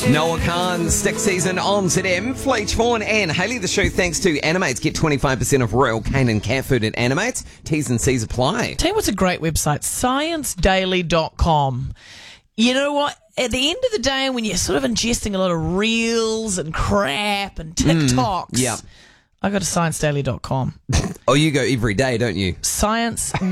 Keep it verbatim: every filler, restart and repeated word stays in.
Noah Khan's Stick Season on Z M. Fleech Vaughan and Hayley the Shoe. Thanks to Animates. Get twenty-five percent of Royal Canin cat food at Animates. T's and C's apply. Tell you what's a great website, science daily dot com. You know what? At the end of the day, when you're sort of ingesting a lot of reels and crap and TikToks, Mm, yeah. I go to science daily dot com. Oh, you go every day, don't you? Science